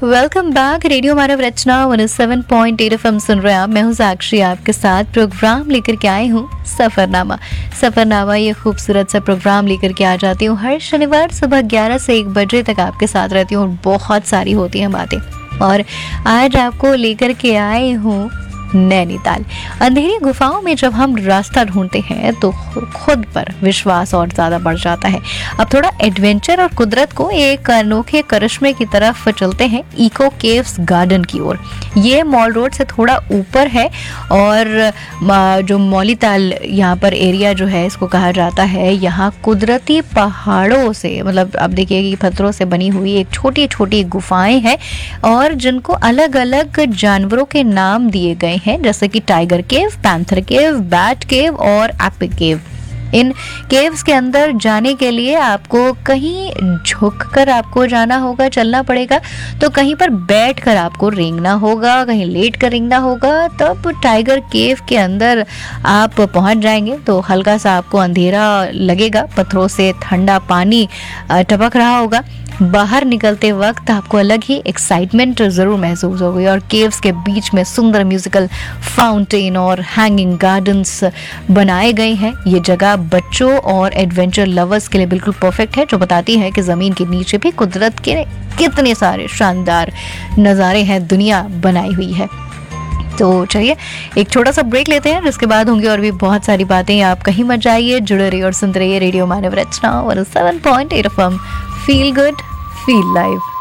Welcome back. Radio मानव रचना 107.8 FM सुन रहे हैं आप। मैं हूं साक्षी, आपके साथ प्रोग्राम लेकर के आई हूं सफरनामा। ये खूबसूरत सा प्रोग्राम लेकर के आ जाती हूं हर शनिवार सुबह 11 से 1 बजे तक आपके साथ रहती हूं। बहुत सारी होती हैं बातें और आज आपको लेकर के आई हूं नैनीताल। अंधेरी गुफाओं में जब हम रास्ता ढूंढते हैं तो खुद पर विश्वास और ज्यादा बढ़ जाता है। अब थोड़ा एडवेंचर और कुदरत को एक अनोखे करिश्मे की तरफ चलते हैं, इको केव्स गार्डन की ओर। ये मॉल रोड से थोड़ा ऊपर है और जो मौलीताल यहाँ पर एरिया जो है इसको कहा जाता है, यहाँ कुदरती पहाड़ों से, मतलब अब देखिए कि पत्थरों से बनी हुई एक छोटी छोटी गुफाएं हैं और जिनको अलग अलग जानवरों के नाम दिए गए हैं, जैसे कि टाइगर केव, पैंथर केव, बैट केव और एपिक केव। इन केव्स के अंदर जाने के लिए आपको कहीं झुककर आपको जाना होगा, चलना पड़ेगा, तो कहीं पर बैठकर आपको रेंगना होगा, कहीं लेट कर रेंगना होगा। तब टाइगर केव के अंदर आप पहुंच जाएंगे तो हल्का सा आपको अंधेरा लगेगा, पत्थरों से ठंडा पानी टपक रहा होगा। बाहर निकलते वक्त आपको अलग ही एक्साइटमेंट जरूर महसूस होगी और केव्स के बीच में सुंदर म्यूजिकल फाउंटेन और हैंगिंग गार्डन्स बनाए गए हैं। ये जगह बच्चों और एडवेंचर लवर्स के लिए बिल्कुल परफेक्ट है, जो बताती है कि जमीन के नीचे भी कुदरत के कितने सारे शानदार नज़ारे हैं, दुनिया बनाई हुई है। तो चलिए एक छोटा सा ब्रेक लेते हैं, जिसके बाद होंगी और भी बहुत सारी बातें। आप कहीं मत जाइए, जुड़े रहिए और सुनते रहिए रेडियो मानव रचना 107.8 FM। Feel good, feel live.